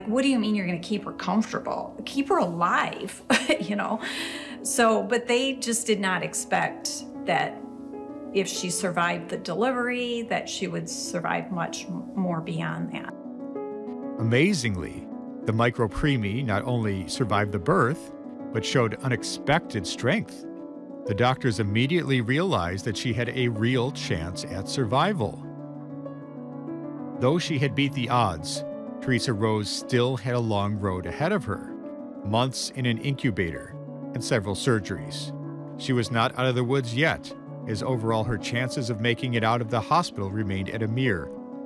What do you mean you're going to keep her comfortable? Keep her alive, you know? So, but they just did not expect that if she survived the delivery, that she would survive much more beyond that. Amazingly, the micropreemie not only survived the birth, but showed unexpected strength. The doctors immediately realized that she had a real chance at survival. Though she had beat the odds, Teresa Rose still had a long road ahead of her, months in an incubator and several surgeries. She was not out of the woods yet, as overall her chances of making it out of the hospital remained at a mere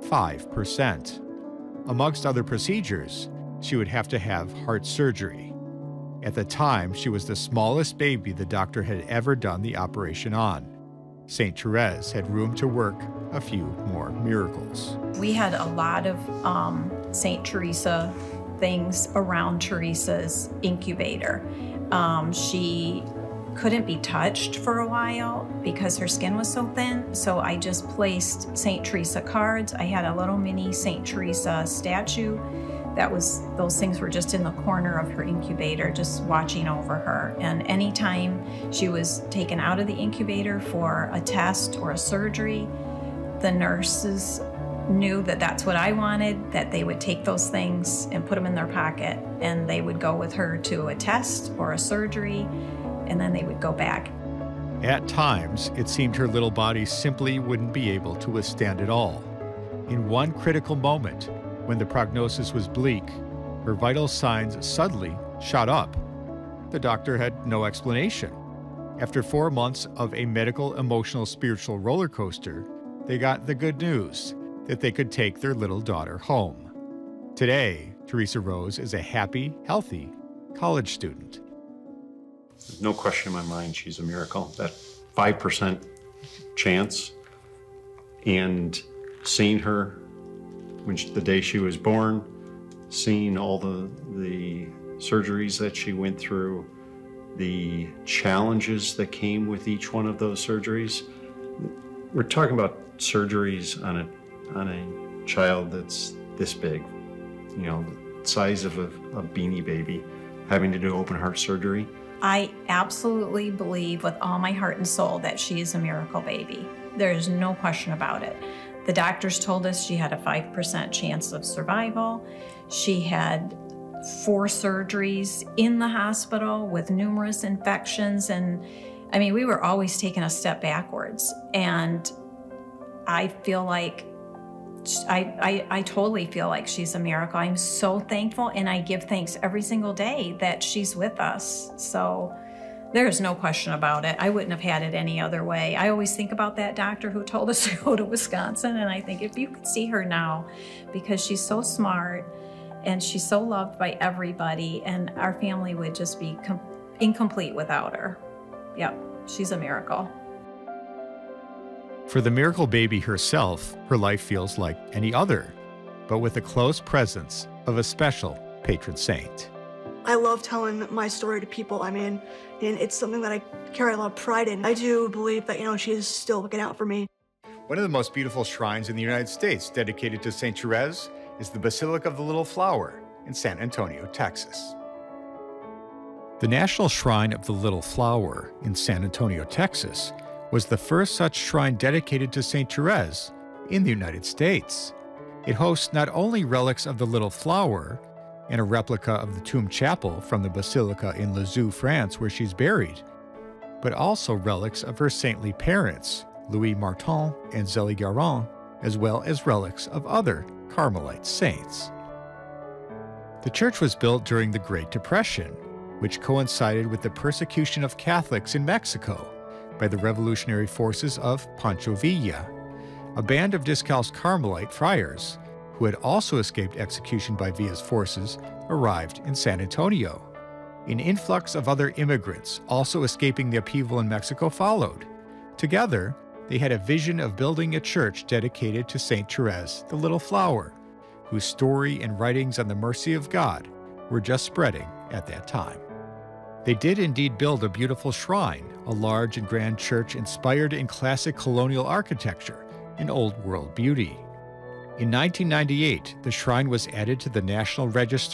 5%. Amongst other procedures, she would have to have heart surgery. At the time, she was the smallest baby the doctor had ever done the operation on. St. Therese had room to work a few more miracles. We had a lot of St. Teresa things around Teresa's incubator. She couldn't be touched for a while because her skin was so thin, so I just placed St. Teresa cards. I had a little mini St. Teresa statue. Those things were just in the corner of her incubator, just watching over her. And anytime she was taken out of the incubator for a test or a surgery, the nurses knew that that's what I wanted, that they would take those things and put them in their pocket, and they would go with her to a test or a surgery, and then they would go back. At times, it seemed her little body simply wouldn't be able to withstand it all. In one critical moment, when the prognosis was bleak, her vital signs suddenly shot up. The doctor had no explanation. After 4 months of a medical, emotional, spiritual roller coaster, they got the good news that they could take their little daughter home. Today, Teresa Rose is a happy, healthy college student. There's no question in my mind she's a miracle. That 5% chance, and seeing her the day she was born, seeing all the surgeries that she went through, the challenges that came with each one of those surgeries. We're talking about surgeries on a child that's this big, you know, the size of a beanie baby, having to do open heart surgery. I absolutely believe with all my heart and soul that she is a miracle baby. There is no question about it. The doctors told us she had a 5% chance of survival. She had 4 surgeries in the hospital with numerous infections. And I mean, we were always taking a step backwards. And I feel like, I totally feel like she's a miracle. I'm so thankful, and I give thanks every single day that she's with us. So there's no question about it. I wouldn't have had it any other way. I always think about that doctor who told us to go to Wisconsin, and I think if you could see her now, because she's so smart and she's so loved by everybody, and our family would just be incomplete without her. Yep, she's a miracle. For the miracle baby herself, her life feels like any other, but with the close presence of a special patron saint. I love telling my story to people. I mean, and it's something that I carry a lot of pride in. I do believe that, you know, she is still looking out for me. One of the most beautiful shrines in the United States dedicated to St. Therese is the Basilica of the Little Flower in San Antonio, Texas. The National Shrine of the Little Flower in San Antonio, Texas, was the first such shrine dedicated to St. Therese in the United States. It hosts not only relics of the Little Flower and a replica of the tomb chapel from the Basilica in Lisieux, France, where she's buried, but also relics of her saintly parents, Louis Martin and Zélie Guérin, as well as relics of other Carmelite saints. The church was built during the Great Depression, which coincided with the persecution of Catholics in Mexico by the revolutionary forces of Pancho Villa, a band of discalced Carmelite friars who had also escaped execution by Villa's forces, arrived in San Antonio. An influx of other immigrants also escaping the upheaval in Mexico followed. Together, they had a vision of building a church dedicated to St. Therese, the Little Flower, whose story and writings on the mercy of God were just spreading at that time. They did indeed build a beautiful shrine, a large and grand church inspired in classic colonial architecture and old world beauty. In 1998, the shrine was added to the National Register